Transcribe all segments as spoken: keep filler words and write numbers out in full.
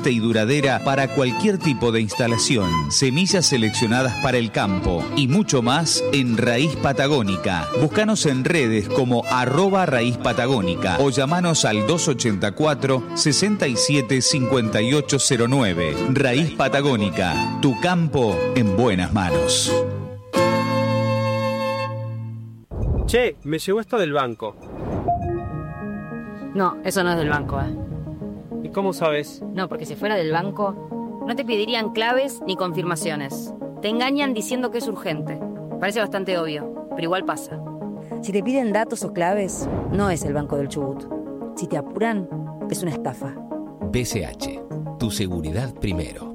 fuerte y duradera para cualquier tipo de instalación, semillas seleccionadas para el campo y mucho más en Raíz Patagónica. Búscanos en redes como arroba Raíz Patagónica o llamanos al dos ochenta y cuatro, sesenta y siete, cincuenta y ocho cero nueve. Raíz Patagónica, tu campo en buenas manos. Che, me llegó esto del banco. No, eso no es del banco, ¿eh? ¿Y cómo sabes? No, porque si fuera del banco, no te pedirían claves ni confirmaciones. Te engañan diciendo que es urgente. Parece bastante obvio, pero igual pasa. Si te piden datos o claves, no es el Banco del Chubut. Si te apuran, es una estafa. B C H, tu seguridad primero.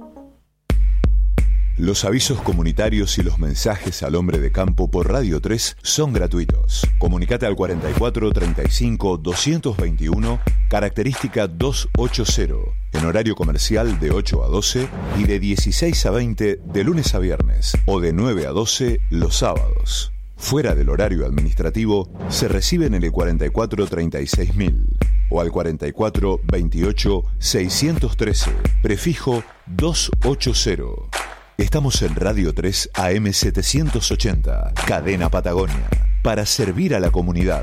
Los avisos comunitarios y los mensajes al hombre de campo por Radio tres son gratuitos. Comunicate al cuarenta y cuatro, treinta y cinco, doscientos veintiuno, característica doscientos ochenta, en horario comercial de ocho a doce y de dieciséis a veinte de lunes a viernes, o de nueve a doce los sábados. Fuera del horario administrativo, se reciben en el cuarenta y cuatro, treinta y seis mil o al cuarenta y cuatro, veintiocho, seiscientos trece, prefijo doscientos ochenta. Estamos en Radio tres A M setecientos ochenta, Cadena Patagonia, para servir a la comunidad.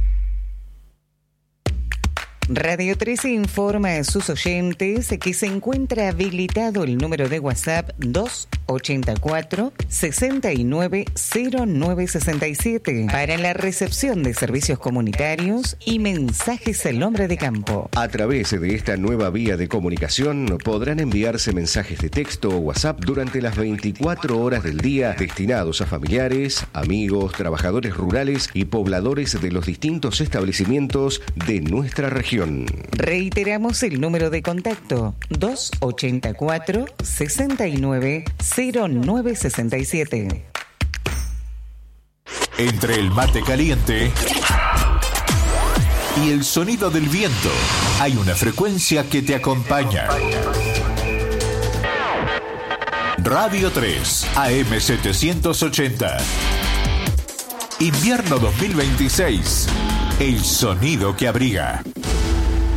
Radio tres informa a sus oyentes que se encuentra habilitado el número de WhatsApp dos ochenta y cuatro, sesenta y nueve, cero nueve sesenta y siete para la recepción de servicios comunitarios y mensajes al hombre de campo. A través de esta nueva vía de comunicación podrán enviarse mensajes de texto o WhatsApp durante las veinticuatro horas del día destinados a familiares, amigos, trabajadores rurales y pobladores de los distintos establecimientos de nuestra región. Reiteramos el número de contacto dos ochenta y cuatro, sesenta y nueve, cero nueve sesenta y siete. Entre el mate caliente y el sonido del viento hay una frecuencia que te acompaña. Radio tres A M setecientos ochenta. Invierno dos mil veintiséis. El sonido que abriga.